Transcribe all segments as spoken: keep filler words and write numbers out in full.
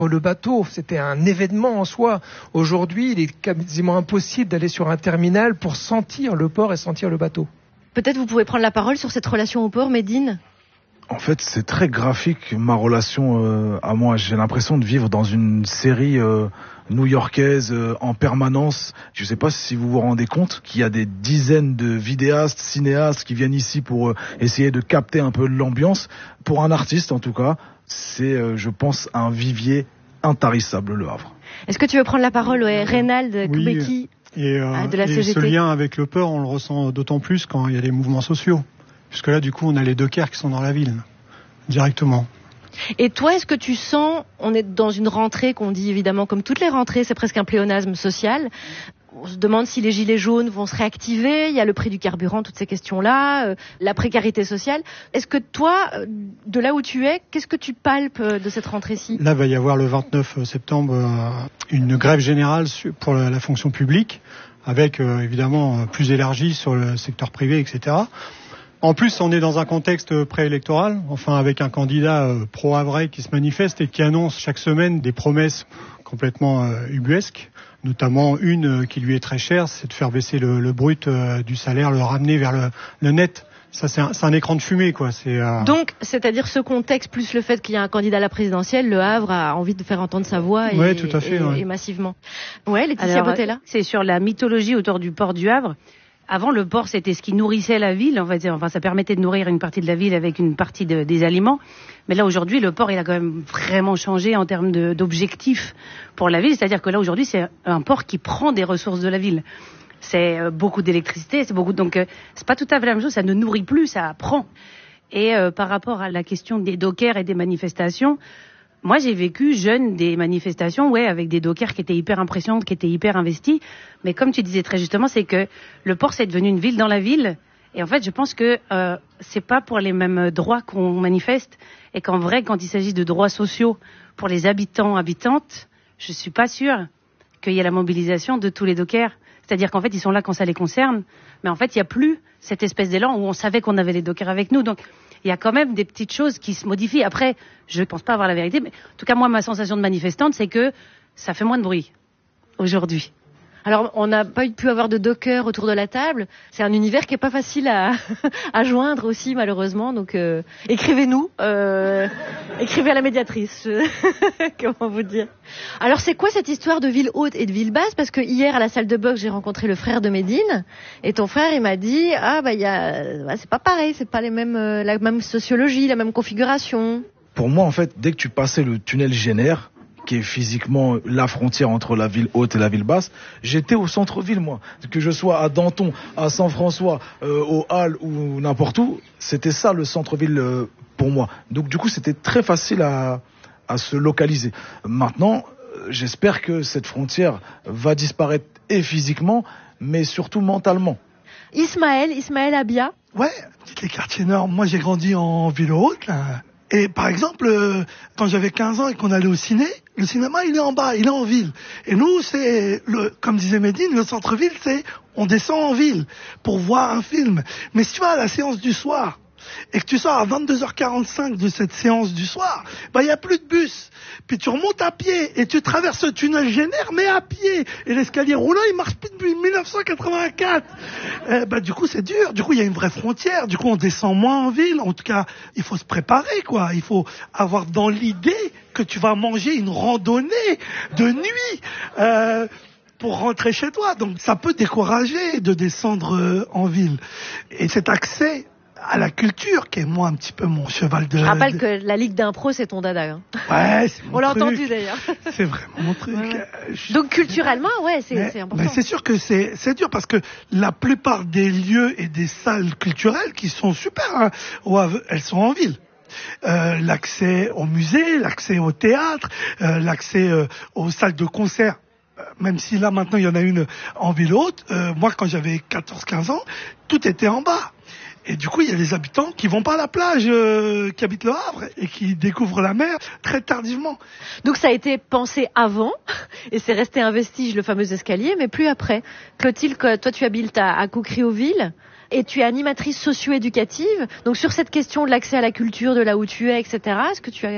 Le bateau, c'était un événement en soi. Aujourd'hui, il est quasiment impossible d'aller sur un terminal pour sentir le port et sentir le bateau. Peut-être vous pouvez prendre la parole sur cette relation au port, Médine ? En fait, c'est très graphique, ma relation euh, à moi. J'ai l'impression de vivre dans une série euh, new-yorkaise euh, en permanence. Je ne sais pas si vous vous rendez compte qu'il y a des dizaines de vidéastes, cinéastes qui viennent ici pour euh, essayer de capter un peu l'ambiance. Pour un artiste, en tout cas, c'est, euh, je pense, un vivier intarissable, Le Havre. Est-ce que tu veux prendre la parole, ouais, Reynald Koubeki, oui, et, euh, de la et C G T ? Ce lien avec le port, on le ressent d'autant plus quand il y a des mouvements sociaux. Puisque là, du coup, on a les dockers qui sont dans la ville, directement. Et toi, est-ce que tu sens, on est dans une rentrée qu'on dit évidemment comme toutes les rentrées, c'est presque un pléonasme social. On se demande si les gilets jaunes vont se réactiver, il y a le prix du carburant, toutes ces questions-là, euh, la précarité sociale. Est-ce que toi, de là où tu es, qu'est-ce que tu palpes de cette rentrée-ci ? Là, il va y avoir le vingt-neuf septembre euh, une grève générale pour la, la fonction publique, avec euh, évidemment plus élargie sur le secteur privé, et cetera. En plus, on est dans un contexte préélectoral, enfin avec un candidat euh, pro-havrais qui se manifeste et qui annonce chaque semaine des promesses complètement euh, ubuesques, notamment une euh, qui lui est très chère, c'est de faire baisser le, le brut euh, du salaire, le ramener vers le, le net. Ça, c'est un, c'est un écran de fumée, quoi. C'est, euh... Donc, c'est-à-dire ce contexte, plus le fait qu'il y a un candidat à la présidentielle, Le Havre a envie de faire entendre sa voix et, ouais, tout à fait, et, ouais. et massivement. Ouais, Laetitia Botella. C'est sur la mythologie autour du port du Havre. Avant, le port, c'était ce qui nourrissait la ville. On va dire, enfin, ça permettait de nourrir une partie de la ville avec une partie de, des aliments. Mais là, aujourd'hui, le port, il a quand même vraiment changé en termes de, d'objectifs pour la ville. C'est-à-dire que là, aujourd'hui, c'est un port qui prend des ressources de la ville. C'est euh, beaucoup d'électricité, c'est beaucoup. Donc, euh, c'est pas tout à fait la même chose. Ça ne nourrit plus, ça prend. Et euh, par rapport à la question des dockers et des manifestations, moi, j'ai vécu jeune des manifestations, ouais, avec des dockers qui étaient hyper impressionnantes, qui étaient hyper investis. Mais comme tu disais très justement, c'est que le port, c'est devenu une ville dans la ville. Et en fait, je pense que euh, c'est pas pour les mêmes droits qu'on manifeste. Et qu'en vrai, quand il s'agit de droits sociaux pour les habitants, habitantes, je suis pas sûre qu'il y ait la mobilisation de tous les dockers. C'est-à-dire qu'en fait, ils sont là quand ça les concerne. Mais en fait, il n'y a plus cette espèce d'élan où on savait qu'on avait les dockers avec nous. Donc, il y a quand même des petites choses qui se modifient. Après, je ne pense pas avoir la vérité, mais en tout cas, moi, ma sensation de manifestante, c'est que ça fait moins de bruit aujourd'hui. Alors, on n'a pas pu avoir de docker autour de la table. C'est un univers qui est pas facile à, à joindre aussi, malheureusement. Donc, euh, écrivez-nous, euh, écrivez à la médiatrice. Comment vous dire ? Alors, c'est quoi cette histoire de ville haute et de ville basse ? Parce que hier, à la salle de boxe, j'ai rencontré le frère de Médine, et ton frère, il m'a dit, ah bah, il y a, bah, c'est pas pareil, c'est pas les mêmes, euh, la même sociologie, la même configuration. Pour moi, en fait, dès que tu passais le tunnel Génère, qui est physiquement la frontière entre la ville haute et la ville basse, j'étais au centre-ville, moi. Que je sois à Danton, à Saint-François, euh, au Halles ou n'importe où, c'était ça le centre-ville euh, pour moi. Donc du coup, c'était très facile à, à se localiser. Maintenant, euh, j'espère que cette frontière va disparaître et physiquement, mais surtout mentalement. Ismaël, Ismaël Abia. Ouais, les quartiers nord. Moi, j'ai grandi en ville haute, là. Et par exemple, euh, quand j'avais quinze ans et qu'on allait au ciné, le cinéma, il est en bas, il est en ville. Et nous, c'est, le, comme disait Médine, le centre-ville, c'est on descend en ville pour voir un film. Mais si tu vas à la séance du soir et que tu sors à vingt-deux heures quarante-cinq de cette séance du soir, bah il y a plus de bus. Puis tu remontes à pied et tu traverses le tunnel Génère, mais à pied. Et l'escalier roulant, il marche plus depuis dix-neuf cent quatre-vingt-quatre. Euh, bah du coup, c'est dur. Du coup, il y a une vraie frontière. Du coup, on descend moins en ville. En tout cas, il faut se préparer, quoi. Il faut avoir dans l'idée que tu vas manger une randonnée de nuit. Euh, pour rentrer chez toi. Donc ça peut décourager de descendre euh, en ville. Et cet accès à la culture, qui est moi un petit peu mon cheval de... Je rappelle de... que la Ligue d'impro, c'est ton dada. Hein. Ouais, c'est mon On l'a truc. entendu d'ailleurs. C'est vraiment mon truc. Ouais, ouais. Je... Donc culturellement, ouais, c'est, mais, c'est important. Mais c'est sûr que c'est, c'est dur parce que la plupart des lieux et des salles culturelles qui sont super, hein, ouais, elles sont en ville. Euh, l'accès au musée, l'accès au théâtre, euh, l'accès euh, aux salles de concert. Même si là maintenant il y en a une en ville haute, euh, moi quand j'avais quatorze quinze ans, tout était en bas. Et du coup, il y a des habitants qui vont pas à la plage, euh, qui habitent le Havre et qui découvrent la mer très tardivement. Donc ça a été pensé avant et c'est resté un vestige, le fameux escalier, mais plus après. Clotilde, toi tu habites à, à Coucriauville et tu es animatrice socio-éducative. Donc sur cette question de l'accès à la culture, de là où tu es, et cetera, est-ce que tu as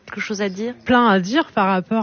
quelque chose à dire? Plein à dire par rapport